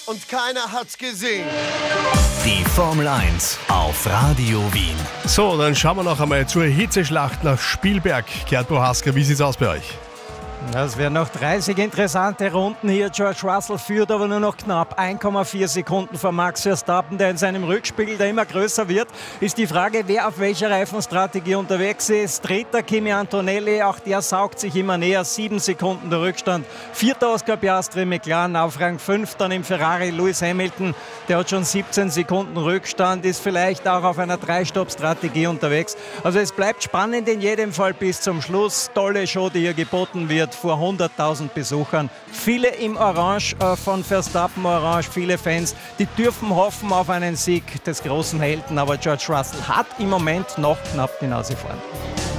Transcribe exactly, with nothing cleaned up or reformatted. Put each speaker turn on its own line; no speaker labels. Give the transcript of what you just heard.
und keiner hat's gesehen.
Die Formel eins auf Radio Wien.
So, dann schauen wir noch einmal zur Hitzeschlacht nach Spielberg. Gerd Bohaska, wie sieht's aus bei euch?
Das wären noch dreißig interessante Runden hier. George Russell führt aber nur noch knapp eins Komma vier Sekunden vor Max Verstappen, der in seinem Rückspiegel, der immer größer wird. Ist die Frage, wer auf welcher Reifenstrategie unterwegs ist. Dritter Kimi Antonelli, auch der saugt sich immer näher. Sieben Sekunden der Rückstand. Vierter Oscar Piastri, McLaren auf Rang fünf. Dann im Ferrari Lewis Hamilton, der hat schon siebzehn Sekunden Rückstand, ist vielleicht auch auf einer Drei-Stopp-Strategie unterwegs. Also es bleibt spannend in jedem Fall bis zum Schluss. Tolle Show, die hier geboten wird vor hunderttausend Besuchern. Viele im Orange äh, von Verstappen Orange, viele Fans, die dürfen hoffen auf einen Sieg des großen Helden, aber George Russell hat im Moment noch knapp die Nase vorn.